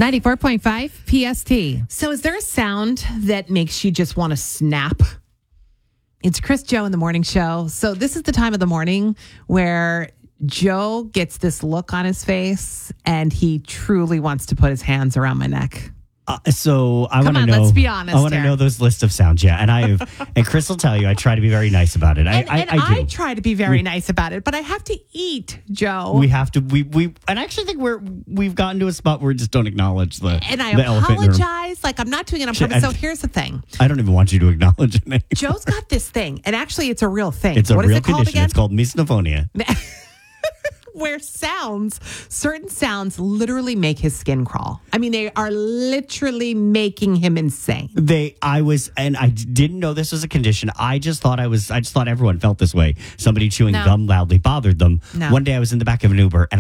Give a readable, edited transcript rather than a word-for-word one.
94.5 PST. So is there a sound that makes you just want to snap? It's Chris Joe in the morning show. So this is the time of the morning where Joe gets this look on his face and he truly wants to put his hands around my neck. So I want to know. Let's be honest. I want to know those list of sounds. Yeah, and Chris will tell you. I try to be very nice about it. I do. Try to be very nice about it, but I have to eat, Joe. We have to. We and I actually think we've gotten to a spot where we just don't acknowledge the. And I the elephant in the room. apologize. Like I'm not doing it on purpose. So here's the thing. I don't even want you to acknowledge it anymore. Joe's got this thing, and actually, it's a real thing. It's a what real is it condition. called again? It's called misophonia. Where certain sounds literally make his skin crawl. I mean, they are literally making him insane. I didn't know this was a condition. I just thought everyone felt this way. Somebody chewing gum loudly bothered them. No. One day I was in the back of an Uber and